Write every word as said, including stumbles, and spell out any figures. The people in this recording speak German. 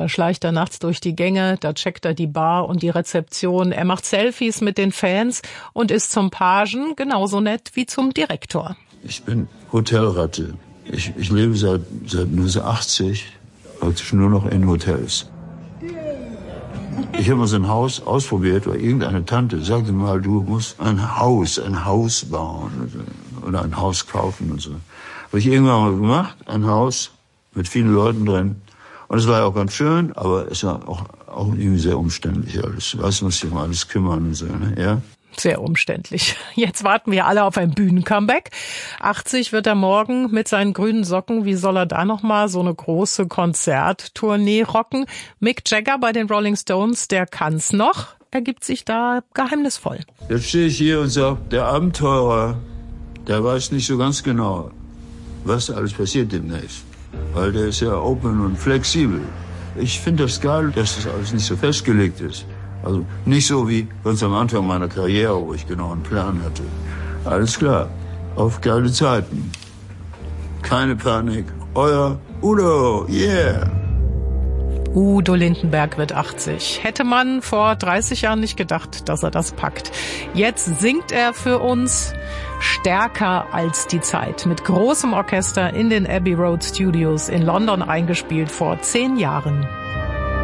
Da schleicht er nachts durch die Gänge, da checkt er die Bar und die Rezeption. Er macht Selfies mit den Fans und ist zum Pagen genauso nett wie zum Direktor. Ich bin Hotelratte. Ich, ich lebe seit, seit neunzehnhundertachtzig praktisch nur noch in Hotels. Ich habe mal so ein Haus ausprobiert, weil irgendeine Tante sagte mal, du musst ein Haus, ein Haus bauen oder ein Haus kaufen und so. Habe ich irgendwann mal gemacht, ein Haus mit vielen Leuten drin. Und es war ja auch ganz schön, aber es war auch, auch irgendwie sehr umständlich alles. Weißt du, muss sich um alles kümmern und so, ne? Ja? Sehr umständlich. Jetzt warten wir alle auf ein Bühnencomeback. achtzig wird er morgen mit seinen grünen Socken. Wie soll er da nochmal so eine große Konzerttournee rocken? Mick Jagger bei den Rolling Stones, der kann's noch. Er gibt sich da geheimnisvoll. Jetzt stehe ich hier und sage, der Abenteurer, der weiß nicht so ganz genau, was alles passiert demnächst. Weil der ist ja open und flexibel. Ich finde das geil, dass das alles nicht so festgelegt ist. Also nicht so wie ganz am Anfang meiner Karriere, wo ich genau einen Plan hatte. Alles klar, auf geile Zeiten. Keine Panik. Euer Udo, yeah! Udo Lindenberg wird achtzig. Hätte man vor dreißig Jahren nicht gedacht, dass er das packt. Jetzt singt er für uns stärker als die Zeit. Mit großem Orchester in den Abbey Road Studios in London eingespielt vor zehn Jahren.